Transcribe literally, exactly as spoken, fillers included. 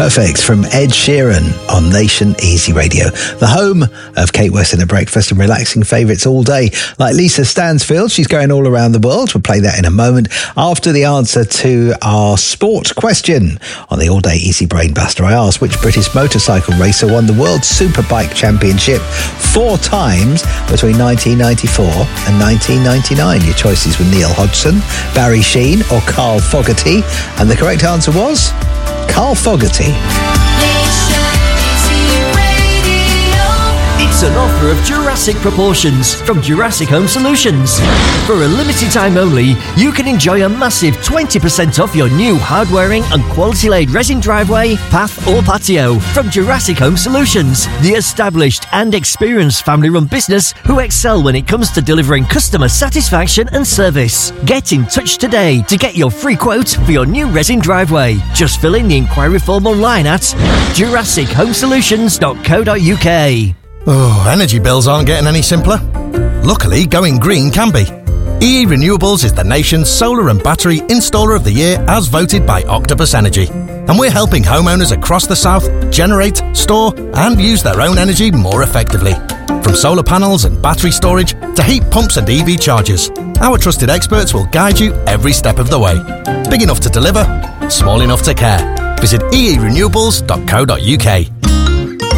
Perfect from Ed Sheeran on Nation Easy Radio, the home of Kate West in a breakfast and relaxing favourites all day. Like Lisa Stansfield, she's going all around the world. We'll play that in a moment after the answer to our sport question on the All Day Easy Brain Buster. I asked which British motorcycle racer won the World Superbike Championship four times between nineteen ninety-four and nineteen ninety-nine. Your choices were Neil Hodgson, Barry Sheene or Carl Fogarty, and the correct answer was Carl Fogarty. It's an offer of Jurassic proportions from Jurassic Home Solutions. For a limited time only, you can enjoy a massive twenty percent off your new hard-wearing and quality-laid resin driveway, path or patio from Jurassic Home Solutions, the established and experienced family-run business who excel when it comes to delivering customer satisfaction and service. Get in touch today to get your free quote for your new resin driveway. Just fill in the inquiry form online at jurassic home solutions dot co dot uk. Oh, energy bills aren't getting any simpler. Luckily, going green can be. E E Renewables is the nation's solar and battery installer of the year as voted by Octopus Energy. And we're helping homeowners across the south generate, store and use their own energy more effectively. From solar panels and battery storage to heat pumps and E V chargers, our trusted experts will guide you every step of the way. Big enough to deliver, small enough to care. Visit e e renewables dot co dot uk.